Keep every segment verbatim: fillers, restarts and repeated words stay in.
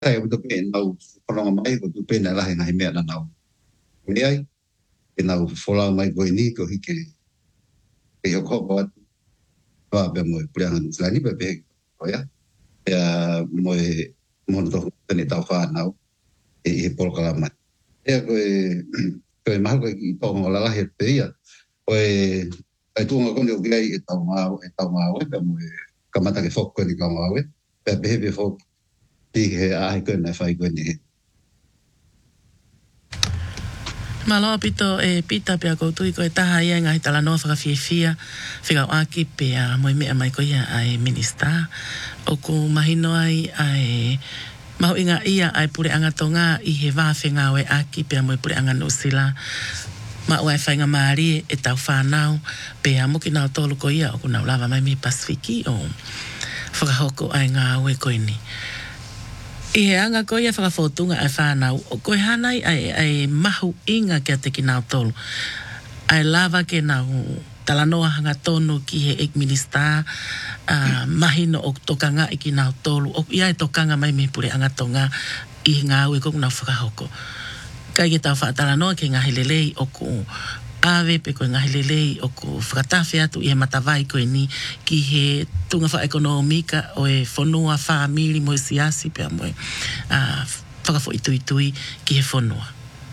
Ai o te nau whanonga mai ko tu pena lahi ngai mea na nau. Ni ai, e nau whola mai koe ni ko hike e o koko atu. Wā pia moe pureanga nusilani pe pe koia. Pia moe mono tohu tani tau whanau e i he polkala mai. Ea koe koe mahu koe ki tonga o lalahi e pe ia. Koe ai tuonga kone o kiai e tau ngāo e tau ngāo e pia moe kamata ke whoko koe ni kau ngāo e. Pia pehe pe whoko i he ahi koe na whai koe ni he. Malo pito e pita pia koutu i koe taha ia ngahi tala noa whakawhiawhia whikau aki pia moe mea mai koe ia ai minista o ku mahino ai ai mahu inga ia ai pure anga tonga i he whawhenga oe aki pia moe pure anga nusila ma oe whainga maari e tau whanau pia muki nao tolu ko ia o ku nau lava mai mi Pasifiki o whakahoko ai ngā oe koe ni. I he anga koe ia whakawhotunga ai whanau, o koe hanai ai, ai mahu inga kia te ki nao tolu. Ai lava ke nau talanoa hanga tonu ki he ek minista, uh, mahino o tokanga i ki nao tolu, o ia e tokanga mai me pure anga tonga i ngā ue kong nau whakahoko. Kai ke tau whaatalanoa ke ngahi lelei o ku awe pe koe ngahi lelei o ku whakatawhi atu i he matawai koe ni ki he tunga wha ekonomika o e whanua whaamiri mo e siasi pia mo e uh, whakafo itui tui ki he whanua.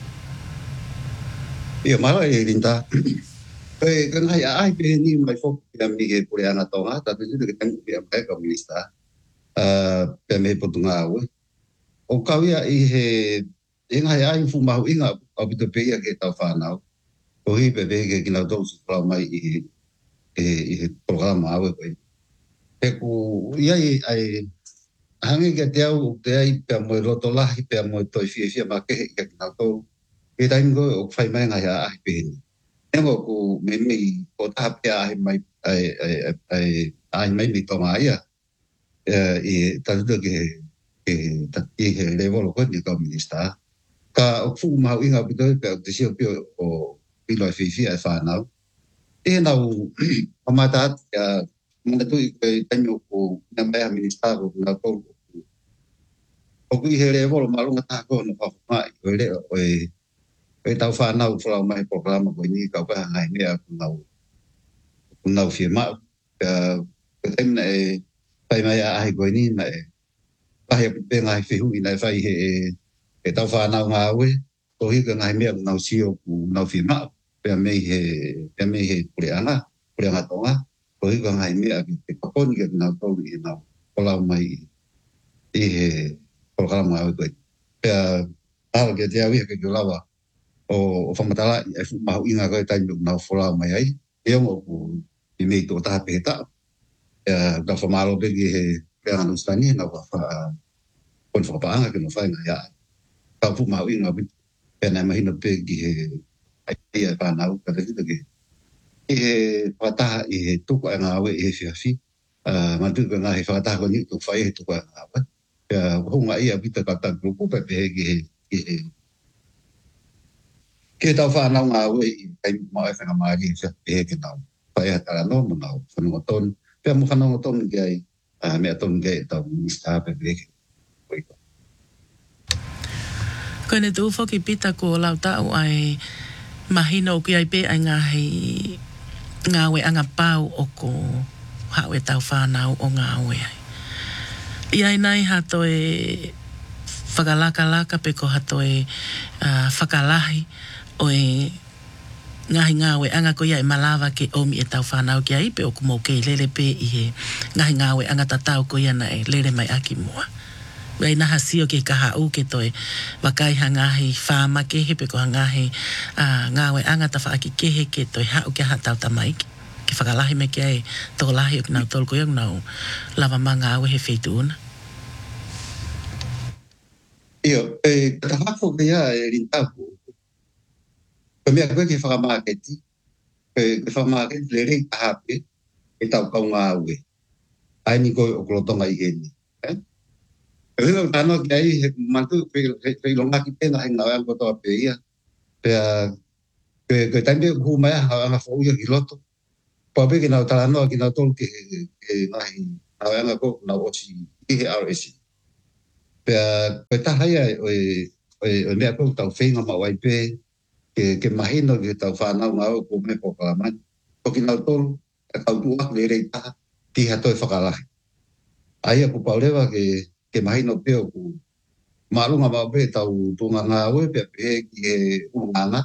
Ia mara e rinta. Koe ka ngai a ai pe ni mai whoku pia mi he pure ana tonga, tatu tutu ke tangu pia mai ka minista. Uh, pia me he potunga aue. O kawia i he e ngai ai fu mahu inga au pito peia ke tau whanau. Ko hi pe pe ke kina tau su plau mai i e i he programa awe koe. E ku iai ai hangi ke te au te ai pia moe roto lahi pia moe toi fia fia ma kehe ke kina tau. E taimi koe o whai mai ngai a ahi peheni. Engo ku me mei o taha pia ahi mai ai ai ai ahi mai mi tonga ia. E tatuta ke ke tati he levolo koe ni kau minista. Ka o fu mau inga pito pia o te sio pio o pilo e whiwhia e whanau. E nau amata ya mana tu i koe tanyo ko na mea minista ko na tolu. O kui he re volo malunga tako no whawhunga i koe leo o e e tau whanau whalau mai programa koe ni kau kaha ngai mea ku nau ku nau whia mau. Koe taimina e whai mai a ahi koe ni na e pahi a pipe ngai whihu i nai whai he e tau whanau ngā ue. Ko hika ngai mea ku nau sio ku nau whia mau. Pea mei he, pea mei he pure ana, pure anga tonga, ko hika ngai mea ki te kaponi ke nau tau i nau kolau mai i he programa au koe. Pea ala ke te awia ke ke lawa o whamatala e mahu inga koe tainu nau wholau mai ai, e ongo ku i mei tō taha pehe tau. Pea ka whamalo pe ki he pea anga nustani, nau ka wha whapaanga ke no whainga ia. Ka pu mahu inga pea nai mahina pe ki he ai e whanau ka te kita ke. I he whataha i he tuku e ngā awe i he whiawhi. Matu ka ngā he whataha ko ni tu whai he tuku e ngā awe. Pea hunga ia pita ka tākruku pe pehe ki he ki he ke tau whanau ngā awe i kai mau e whanga maari i pehe ke nau. Whai ha tara no mo nau whanunga tonu. Pea mo whanunga tonu ki ai mea tonu ki ai tau minista pe pehe ke. Koe ne tu whoki pita ko lau tau ai mahino ki ai pe ai ngahi ngā we anga pau o ko hawe tau whanau o ngā we ai. Iai nai hato e whakalaka laka pe ko hato e uh, whakalahi o e ngahi ngā we anga ko ia e malawa ke omi e tau whanau ki ai pe o kumo ke lele pe i he ngahi ngā we anga tatau ko ia na e lele mai aki mua. Wai naha sio ke kaha u ke toi wakai hangahi whāma kehe pe ko hangahi uh, ngāwe anga ta whaaki kehe ke toi hau ke hatau tamaiki. Ke whakalahi me ke ai tō lahi o ki nau tolu ko iong nau lava manga awe he wheitu una. Iyo, e katahako ke ia e rintaku. Ka mea koe ke whakamaketi. Ke whakamaketi le rei tahape e tau kau ngā awe. Ai ni koe o kulotonga i heni. Eh? Kau tano ki ai he mantu pe longa ki pena he ngā ango toa pe ia. Pea ke taimbe hu mai ha anga fo ia ki loto. Pa pe ki nau talanoa ki nau tolu ke ngahi ngā anga ko nau ochi i he R S. Pea pe ta hai o o o me ko tau whenga ma wai pe ke ke mahino ke tau whanau ngau ko me po kalaman. Ko ki nau tolu e kau tuak le rei taha ki hatoi whakalahi. Aia ku paulewa ke ke mahino pe o ku maalunga ma pe tau tunga ngā ue pe pe ki he unganga.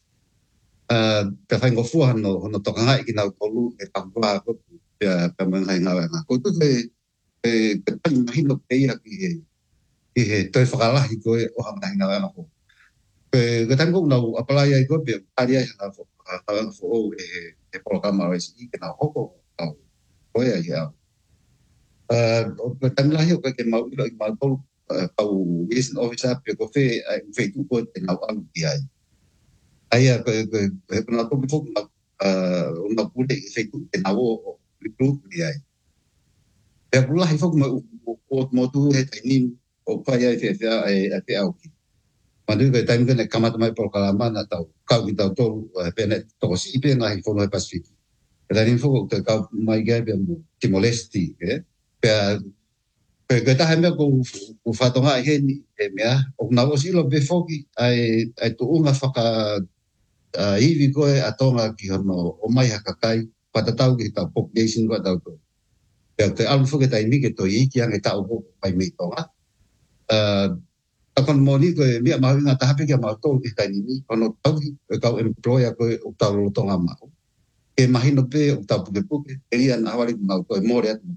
Uh, pe whaingo fua hano, hano toka ngai ki nau tolu e kakua ko pe pe mangai ngau e ngā. Ko tu ke ke tai mahino pe ia ki he ki he toi whakalahi koe o hangai ngau e ngā ko. Ke ke tango nau apalai ai ko pe ari ai ngā fo ngā fo o e e programa o esi ke nau hoko au koe ai au. Uh, ke tango lahi o ke mau ilo i mau tolu pau liaison officer pe ko fe fe tu ko te nau au ki ai. Aia ke ke he puna toki fok na una pule i fe tu te nau o group ki ai. Pe pula hi fok mo o mo tu he tainin o pai ai fe fe ai te au ki. Mandu ke time ke ne kamata mai por kalama na tau kau ki tau tolu pe ne to si pe na hi fono Pacific. Pe tainin fok te kau mai gai pe Timor Leste ke pe Pe ke tahe mea ko u whatonga i heni e mea, o na osi lo befoki ai, ai tu unga whaka uh, iwi koe a tonga ki hono o mai hakakai, patatau ki tau population koe tau to. Pe te alu whuke tai mike to i ki ange tau po pai mei tonga. Uh, Takon moni koe mea mahu inga tahape kia mau tau ki tai nini, kono tau ki kau employer koe o tau lo tonga mau. Ke mahino pe o tau puke puke, e ia na awari mau koe more atu.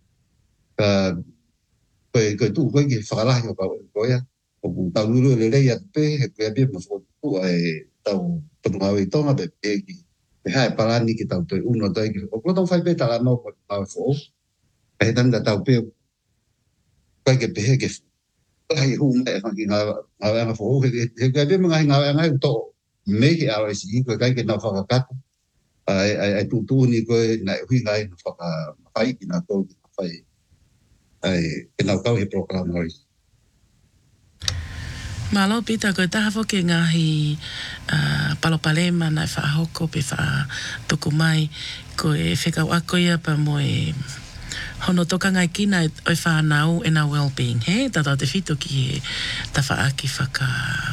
Uh, Koe koe tu koe ki whakalahi o kau koea. O ku tau nuru le rei atu pe, he koe apia ma whotu e tau patunga i tonga pe pe ki. Pe hae parani ki tau toi uno toi ki. O kua tau whai pe tala no koe tau who. Pe he tanga tau pe koe ke pe he ke whakai hu me e whanki ngā wanga who. He koe apia mga hi ngā wanga i to me ki R S I koe kai ke nā whakakata. Ai tu tu ni koe nai hui ngai nā whakai ki nā tau ki nā whai. Ai ke nau kau he programa oi. Malo pita ko taha fo ke ngahi uh, palopalema na whaahoko pe wha tuku mai ko e whekau ako ia pa mo e hono toka ngai kina e oi whanau e na well-being he tata te whito ki he ta whaaki whaka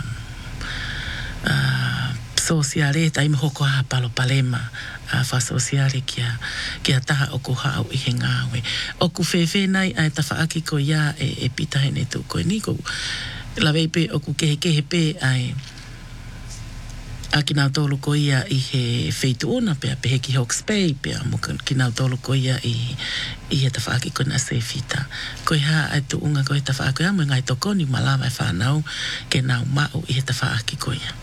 uh, sosiare ta imi hoko ha palopalema a fa sosiale kia kia taha o ko hao i he ngawe o ku whewhe nai ai ta whaaki ko ia e, e pita he ne tu koe ni ko la vei pe o ku kehe kehe pe ai a ki nau tolu ko ia i he wheitu ona pe a pe he ki Hawke's Bay pe a muka ki nau tolu ko ia i i he ta whaaki ko na se whita ko ha ai tu unga ko he ta whaaki amu ngai toko ni malama e whanau ke nau mao i he ta whaaki ko ia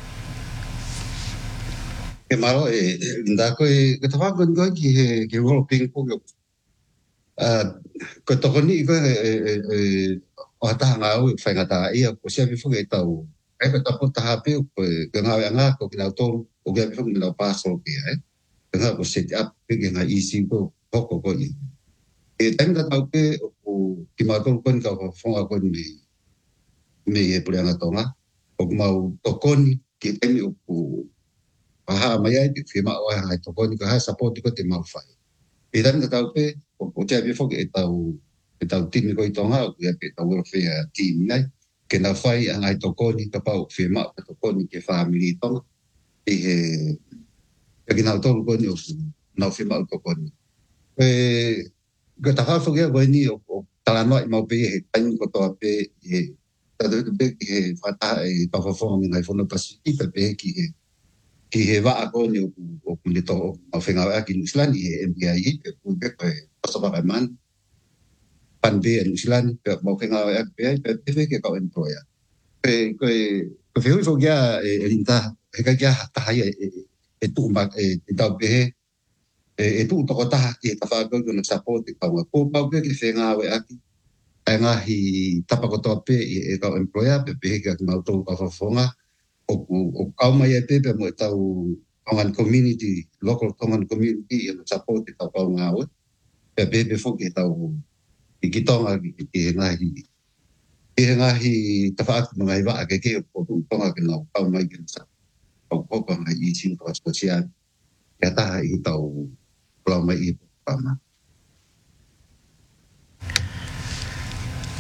Ke maro e nda ko e ke tawa ko ngo ki he ke role ping po yo. Ah ko to ni ko e e o ta nga o fa nga ta ia ko se vi fu ke tau. E ko ta po ta hape ko ke nga nga ko ki na to o ke fu na paso ki e. Ke nga ko set up ke nga easy ko ko ko ni. E tan da tau ke o ki ma ko ko ka fo nga ko ni me e pura nga tonga. O mau to ko ni ki temi o aha mai ai ki ma o ha to ko ni ka support ko te mau fai e dan ka tau pe o te abi fo ke tau e tau timi ko i tonga o ke pe tau welfare team nei ke na fai an ai to ko ni ka pau fe ma to ko ni ke family to e he ke na to ko ni o na fe ma to ko ni e ka ta fo ke ko ni o tala no i mau pe he tan ko to pe e ta do pe ke fata e pa fo fo ni ngai fo no Pacific pe ki he ki he wa ko ni o ku le to o whenga wa ki New Zealand i he M P I pe ku pe pe paso pa man pan be New Zealand pe mo whenga wa pe pe pe ke ka employer pe ko ko fe fo ya e linta he ka ya ta hai e tu ma e ta pe e tu to ta e ta fa ko no support ka wa ko pa pe ki whenga wa ki nga hi tapa ko to pe e ka employer pe pe ka ma to ka fa fonga o o kau mai e pepe mo tau tongan community local tongan community e support ta kau ngau pe pepe fo ke tau i ki tonga ki ki ngahi ki ngahi ta fa mo ngai va ke ke o tonga ke no kau mai ke sa o ko ko ngai i sin ko social ya ta i tau kau mai i pama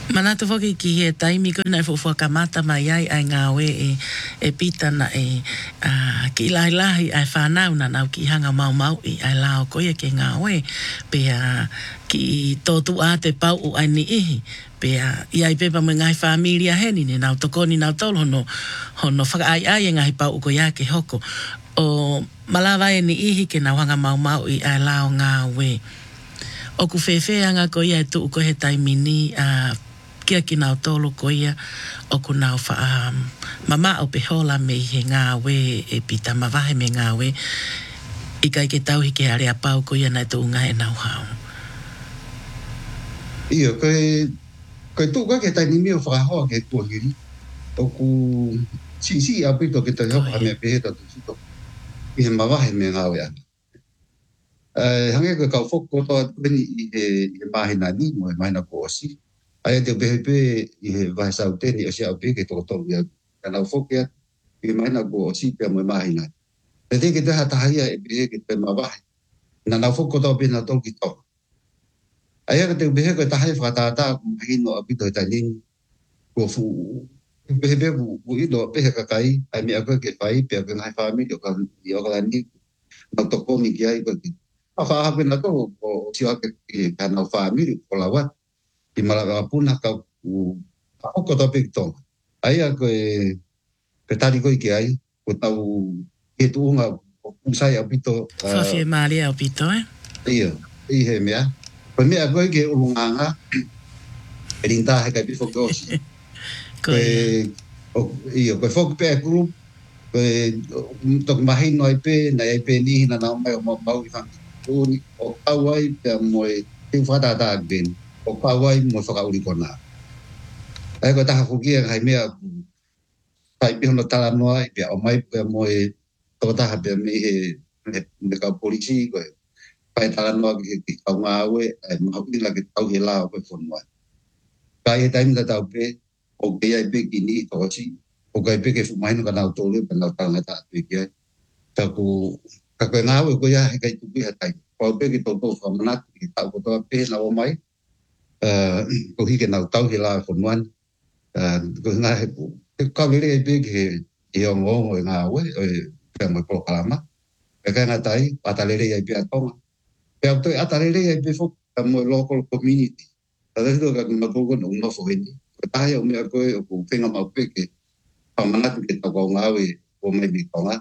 Mana tu foki ki he taimi ko na fo fo kamata mai ai ai ngā we e, e pita na e uh, ki lai lahi ai whanau na nau ki hanga mau mau i ai lao koia ke ngā we pe uh, ki tōtu a te pau o ai ni ihi pe uh, i ai pepa me ngai familia heni ne nau tokoni nau tolu hono, hono whaka ai ai e ngai pau uko ia ke hoko o malawa e ni ihi ke nau hanga mau mau i ai lao ngā we o ku whewheanga ko ia e tu uko he taimi ni a uh, kia ki nau tolo ko ia o ku nau wha um, mama o pehola me he ngā we e pita mawahe me ngā we i kai ke tau hike are a pau ko ia nai tu unga e nau hao. Ia, koe, koe tu koe ke tai ni meo whakahoa ke kua hiri. O ku si si a pito ke tai hoka me pehe tatu sito. I he mawahe me ngā we ana. Uh, hange koe kau whoko toa tueni i he, he mahina ni mo he mahina ko osi. Ai te behe pe i he vahe sau teni o si au pe ke toko tolu ia. Ka nau whokia i he mahina ko osi pia mo he mahina. Te te ke te hatahia e behe ke te mawahe. Na nau whoko toa pe na tolu ki toa. Ai ka te behe koe tahai whakatata ku mahino a pito he tai nini. Kua fu behe behe ku ino behe kakai. Ai mea koe ke whai pia ke ngai whamiri o ka i o ka lani. Nau toko ni ki ai koe ki. A whaahape na toko o siwa ke ka nau whamiri o la wat. I malaka puna ka u hoko tope ki tonga. Ai a koe ke tari koe ki ai, ko tau he tuunga o usai a pito. Whawhia maari au pito, eh? Ia, i he mea. Koe mea koe ke urunganga, e rinta he kai pifo kosi. Koe, ia, koe whoku pe a kuru, koe toku mahi noi pe, na e pe nihi na nao mai o mau mau i whangi. O kau ai pe a moe, te whatata a beni. O kawai mo whakauri kona. Ai koe taha whukia kai mea kai piho no tala noa i pia o mai pia mo e toko taha pia me he me kau polisi koe kai tala noa ki kau ngā aue ai maha pila ki tau he lao koe whonua. Kai e taimi ta tau pe o ke iai pe ki ni toko si o kai pe ke whumaino ka nau tolu pa nau tala ngata atu ki ai. Ta ku ka koe ngā aue koe ia he kai tupi ha taimi. Kau pe ki toto whamanatu ki tau kotoa pe na o mai Uh, ko hike nau tau he la whonuan. Uh, ko ngā he pu. Te kau lere e pēk he e o ngongo e ngā ue, o e pēr mo e prokalama. E kai ngā tai, ata lere e pēr tonga. Pēr toi ata lere e pēr fok, mo e local community. Ta rehito ka kuna koko na unofo heni. Ko tahe o mea koe o ku whenga mau pēke. Pamanatu ke tau kau ngā ue o mai mi tonga.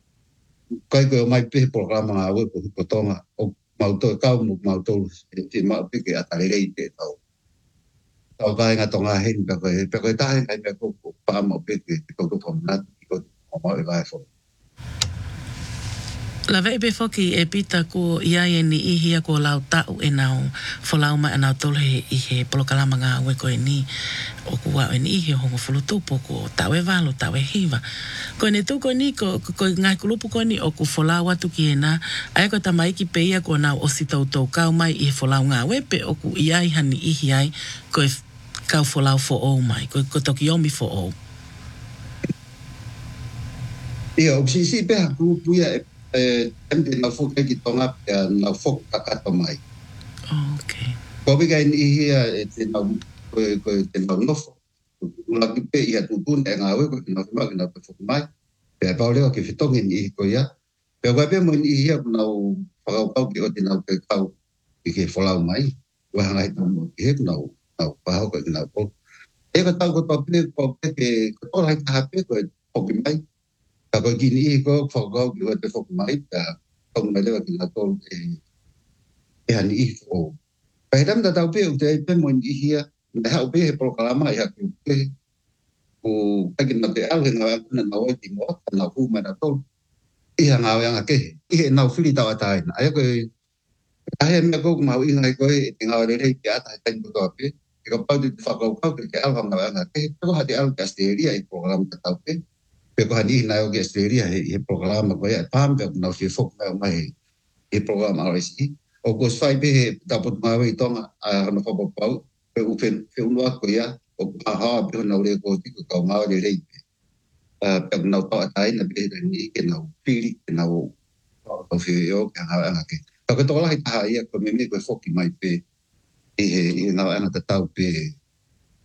Kai koe o mai pēr prokalama ngā ue ko huko tonga. O mau tō kau mo mau tō e mau pike a tarerei te tau. Tau kai ngā tonga heni pa koe, pa koe tahe kai pa koko pā mau pike te koko whamanatu ki koe o mau e vai whom. La vei be foki e pita ko ia e ni ihia ko lau tau e nau wholau mai anau tole i he polokalama ngā ue koe ni o ku wau e ni ihia hongo whulutupo ko tau e walo, tau e hiva. Ko ne tu ko ni ko, ko ngai kulupu ko ni o ku wholau atu ki e nā ai ko tamai ki peia ko nau o si tau tau kau mai i he wholau ngā ue pe o ku ia i hani ihia ai ko e kau wholau fo o mai, ko, ko toki omi fo o. Ia, o si si peha kulupu ia e eh tempe na foka ki tonga pe na foka kakato mai. Okay. Ko bi kai ni hia e te na ko ko te na nofo. Una ki pe ia tu tu e nga we ko na ma na pe foka mai. Pe pa ole ki fitongi ni ko ia. Pe ko pe mo ni hia na o pa ko ki o te na pe kau ki ke fola mai. Wa nga i tomo ki na na pa ko na ko. E ka tau ko to pe ko pe ko to lai ta pe ko ko mai. Ka ko gini ko fogo ki o te foku mai ta tong mai le ki na to e e ani i fo. Pa hedam da tau pe o te pe mo ni hia na ha pe proklama ya ki pe o ka ki na te au na na na o ti mo na fu ma na to i ha nga nga ke i na fili ta ta na ai ko ai me ko ma i ngai ko e nga re re ki ata ta ni to pe ko pa di fa ko ka ke al nga nga ke ko ha di al casteria i proklama ta tau pe pe ko hani na o gesteria he programa ko ya pam pe na fi fok mai he programa R S I o ko sai pe ta pot ma we tonga a no fo pau pe u fen fe un wa ko ya o ha ha pe na le ko ti ko ma le re pe na to ai na pe ni ke na pili ke na o o fi yo ka ha ke ka to la ha ya ko me me ko fok mai pe e e na ana ta tau pe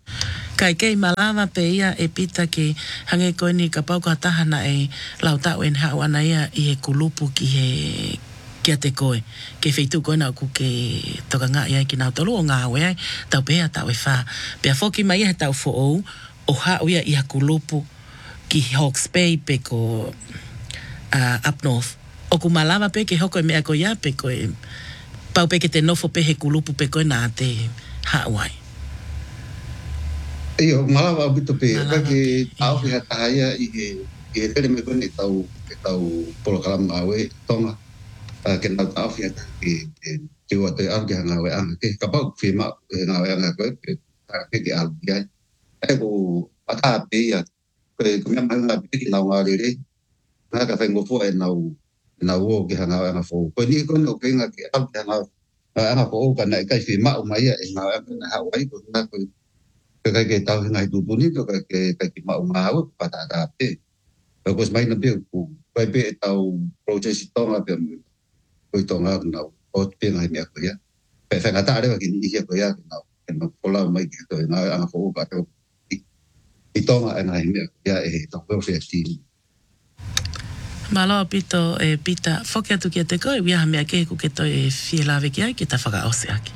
Kai kei malawa pe ia e pita ki hange koe ni ka pau ka tahana e lau tau en hau ana ia i he kulupu ki he kia te koe. Ke wheitu koe nau ku ke toka ngā ia ki nau tolu o ngā awe ai, tau pēa tau e whā. Pea whoki mai ia he tau fo ou, o hau ia i ha kulupu ki Hawke's Bay pe ko uh, up north. O ku malawa pe ke hoko e mea ko ia pe koe, pau pe ke te nofo pe he kulupu pe koe nā te hauai. Iyo, malawa bito pe, ka ke au ki hatahaya i he, i he tere me koe ni tau, ke tau polo kalam awe tonga. Uh, ke nau tau whia ki ki ua te au ki hanga awe anga. Ke kapau ki whima ki hanga awe anga koe, ke ke ki alu ki ai. E ko ata pe ia, koe kumea mahunga pe ki nau ngā rere, nga ka whengo fua e nau, nau o ki hanga awe anga fo. Koe ni koe no ke inga ki au ki hanga anga fo o ka na e kai whima o mai ia e ngā awe anga na hawai, koe nga koe ke kai ke tau hinga i tūpuni, koe ke kai ki mau ngā au, patata pe. Koe mai na pe, koe pe e tau procesi tonga pe mui. Koe tonga nau o te ngai mea koe ia. Pe whengata arewa ki ni ia koe ia nau. E nau polau mai ki koe ngā anga fo uka teo. I tonga e ngai mea koe ia e tau welfare team. Malo pito e pita whoki atu ki a te koe, wiaha mea ke ku ke toi e fie lawe ki ai ki ta whakaose aki.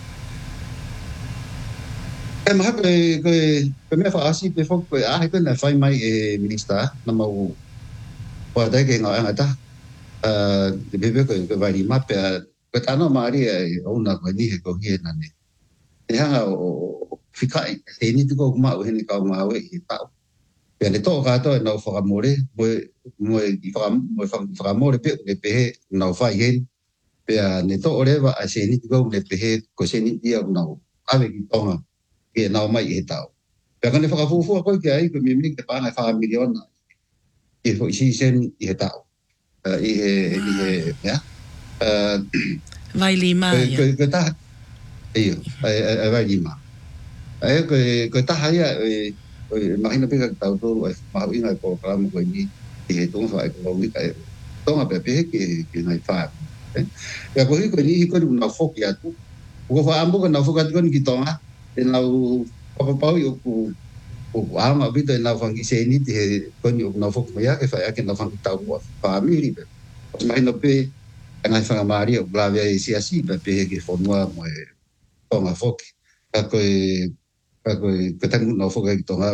E maha koe, koe, koe mea whaasi pe whoki koe ahe koe na whai mai e minista na mau hoa tai ke ngā anga ta. Uh, te pepe koe koe wairi mape a koe tano maari e ona koe ni he koe hie nane. E hanga o whikai, he ni tuko kumau hene kau ngāwe i he tau. Pea ne tō kātoa e nau whakamore, moe, moe i whakamore pe ne pehe nau whai hen. Pea ne tō orewa a se ni tuko ne pehe ko se ni tia nau awe ki tonga ki e nau mai i he tau. Pea kane whakafufua koe ki ai koe mimi ke pāngai whaka miliona i he si sen i he tau. Uh, i he, i he, ya. Uh, vai lima, ia. ia. Koe taha, iyo, ai vai lima. Ai, koe, koe taha ia, koe mahina pika tau tōru, ai mahu inga ko kalama koe ni, i he tonga whae ko wika e, tonga pia pehe ki, ki ngai whae. Ia koe koe ni, koe ni nau whoki atu. Ko wha ambuka nau whoki atu koe ni ki tonga, e nau papapau i oku, o ama bito e nau whangi se ni te he koni o nau whoku mai ake whai ake nau whangi tau mua whaamiri pe. Os mahina pe e ngai whanga maari o glavia e siasi pe pe ke whanua mo e tonga whoki. Ka koe, ka koe, ka tangu nau whoka ki tonga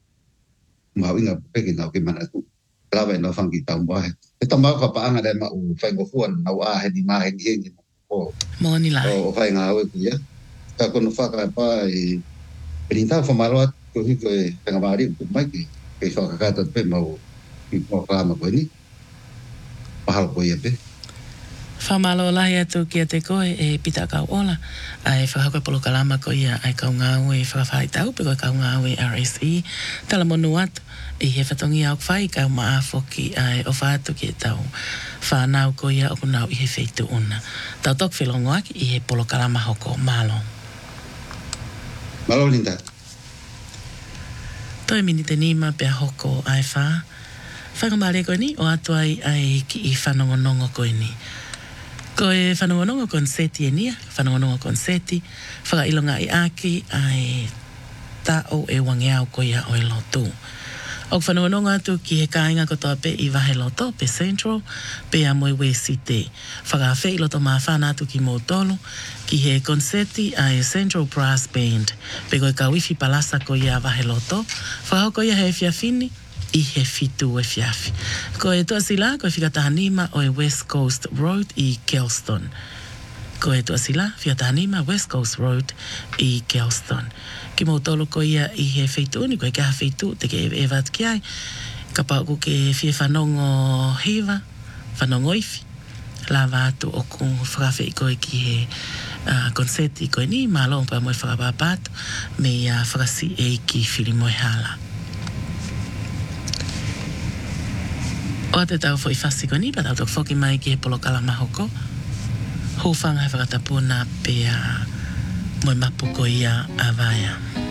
mau inga pe ki nau ke mana tu. Glavia e nau whangi tau mua he. E tamau ka paanga dai ma u whaingo fuan nau ahe ni mahe ni hengi. Moni lai. O whai ngā awe ku ia. Ka kono whaka pa e peninta whamaloa ko hiko e whangamari o mai ki ke whakakata pe mau ki mo klama koe ni. Mahalo koe ia pe. Whamalo lahi atu ki a te koe e pita kau ola. Ai whakakoe polo kalama ko ia ai kau ngāwe whakawhai tau pe koe kau ngāwe R S E. Tala monu atu i he whatongi au whai kau maa whoki ai o whātu ki e tau whanau ko ia o kunau i he wheitu una. Tau tok whilongo aki i he polo kalama hoko malo. Malo Linda. Toi mini te nima pia hoko ai wha. Whakamare koe ni o atu ai ai ki i whanongonongo koe ni. Koe whanongonongo konseti e nia, whanongonongo konseti, whakailonga i aki ai tao e wangeau koe ia o e lotu. O whanongonongo atu ki he kāinga kotoa pe i wahe loto pe Central, pe a moe we site. Whakawhi i loto maa whana atu ki Motolo, ki he konseti ai Central Brass Band, pe koe ka wifi palasa koe ia wahe loto, whakau koe ia he fiafini, i he fitu e fiafi. Ko e tua sila, ko e whikatahanima o e West Coast Road i Kelston. Ko e tua sila, whikatahanima West Coast Road i Kelston. Ki mautolo ko ia i he feitu ni, ko e kaha feitu, te ke e wat ki ai. Ka pau ko ke fie whanongo hiva, whanongo ifi. Lava atu o ku whakawhi ko e ki he uh, konseti ko e ni, malo pa moe whakapapatu, me ia uh, whakasi e ki whiri moe hala. O te tau fo i whasi ko ni, pa tau tok whoki mai ki he polo kalama hoko. Ho whanga he whakatapuna pe a moe mapu ko ia a vaya.